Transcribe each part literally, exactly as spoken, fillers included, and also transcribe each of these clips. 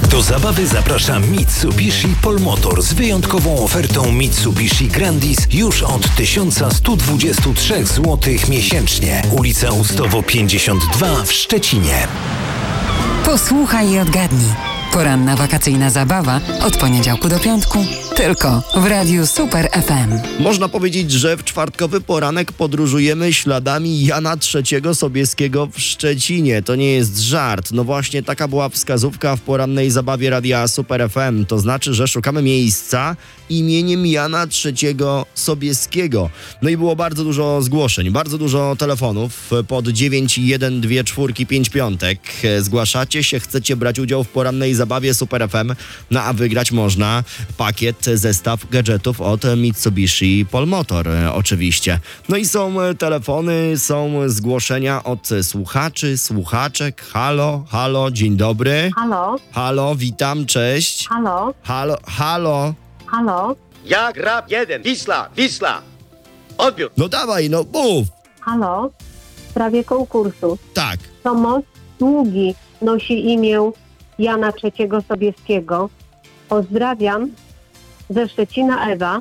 Do zabawy zaprasza Mitsubishi Polmotor z wyjątkową ofertą Mitsubishi Grandis już od tysiąc sto dwadzieścia trzy złotych miesięcznie. Ulica Ustowo pięćdziesiąt dwa w Szczecinie. Posłuchaj i odgadnij. Poranna wakacyjna zabawa od poniedziałku do piątku tylko w Radiu Super F M. Można powiedzieć, że w czwartkowy poranek podróżujemy śladami Jana trzeciego Sobieskiego w Szczecinie. To nie jest żart. No właśnie taka była wskazówka w porannej zabawie Radia Super F M. To znaczy, że szukamy miejsca imieniem Jana trzeciego Sobieskiego. No i było bardzo dużo zgłoszeń, bardzo dużo telefonów pod dziewięć jeden dwa cztery pięć piątek. Zgłaszacie się, chcecie brać udział w porannej zabawie Super F M, no a wygrać można pakiet, zestaw gadżetów od Mitsubishi Polmotor oczywiście. No i są telefony, są zgłoszenia od słuchaczy, słuchaczek. Halo, halo, dzień dobry. Halo, Halo, witam, cześć. halo, Halo, halo. halo, Ja grab jeden. Wisla, Wisla. Odbiór. No dawaj, no mów. halo. W sprawie konkursu. Tak. To most długi nosi imię Jana trzeciego Sobieskiego. Pozdrawiam ze Szczecina Ewa.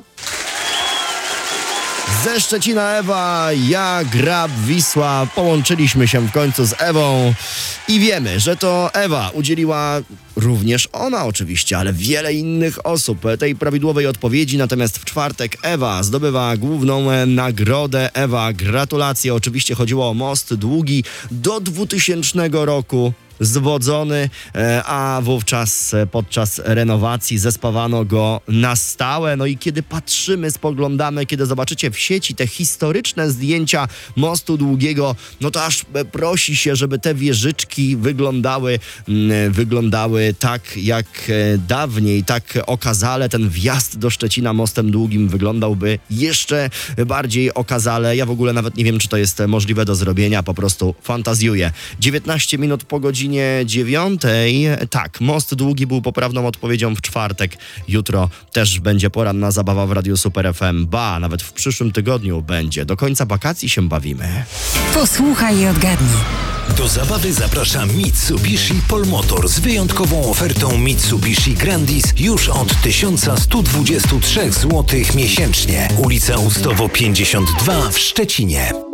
Ze Szczecina Ewa, ja, Grab, Wisła, połączyliśmy się w końcu z Ewą i wiemy, że to Ewa udzieliła, również ona oczywiście, ale wiele innych osób tej prawidłowej odpowiedzi, natomiast w czwartek Ewa zdobywa główną nagrodę. Ewa, gratulacje, oczywiście chodziło o most długi do dwutysięcznego roku. Zwodzony, a wówczas podczas renowacji zespawano go na stałe. No i kiedy patrzymy, spoglądamy, kiedy zobaczycie w sieci te historyczne zdjęcia mostu długiego, no to aż prosi się, żeby te wieżyczki wyglądały, wyglądały tak jak dawniej, tak okazale. Ten wjazd do Szczecina mostem długim wyglądałby jeszcze bardziej okazale. Ja w ogóle nawet nie wiem, czy to jest możliwe do zrobienia, po prostu fantazjuję. dziewiętnaście minut po godzinie dziewiątej. Tak, most długi był poprawną odpowiedzią w czwartek. Jutro też będzie poranna zabawa w Radiu Super F M. Ba, nawet w przyszłym tygodniu będzie. Do końca wakacji się bawimy. Posłuchaj i odgadnij. Do zabawy zaprasza Mitsubishi Polmotor z wyjątkową ofertą Mitsubishi Grandis już od tysiąc sto dwadzieścia trzy złotych miesięcznie. Ulica Ustowo pięćdziesiąt dwa w Szczecinie.